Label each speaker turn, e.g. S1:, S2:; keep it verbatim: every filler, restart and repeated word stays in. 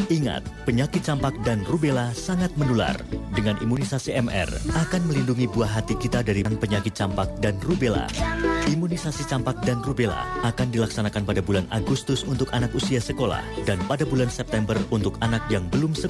S1: Ingat, penyakit campak dan rubella sangat menular. Dengan imunisasi M R akan melindungi buah hati kita dari penyakit campak dan rubella. Imunisasi campak dan rubella akan dilaksanakan pada bulan Agustus untuk anak usia sekolah dan pada bulan September untuk anak yang belum sekolah.